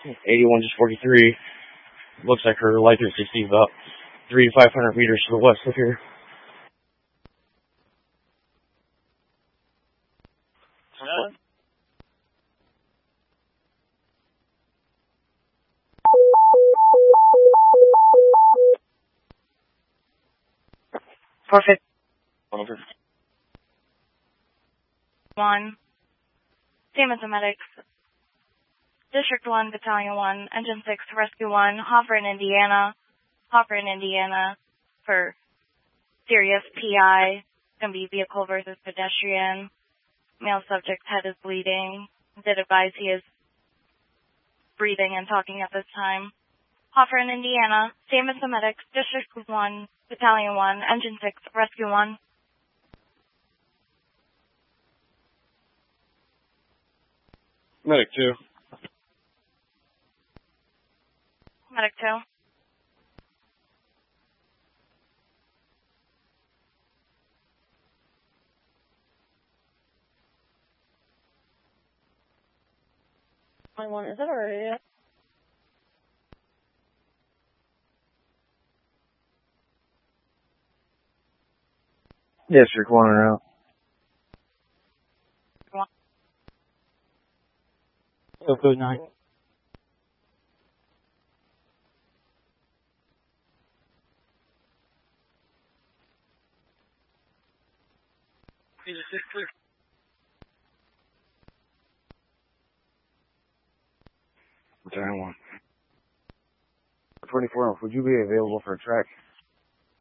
81 just 43. Looks like her light 360 is about 300 to 500 meters to the west of here. Perfect. 1. Siemens Medics. District 1, Battalion 1, Engine 6, Rescue 1, Hoffer in Indiana. Hoffer in Indiana for serious PI. Going to be vehicle versus pedestrian. Male subject's head is bleeding. Did advise he is breathing and talking at this time. Hoffer in Indiana. Siemens Medics. District 1, Battalion 1, Engine 6, Rescue 1. Medic 2. Medic 2. Is it already yet? District 1 and out. So good night. Battalion 1. 24, would you be available for a track?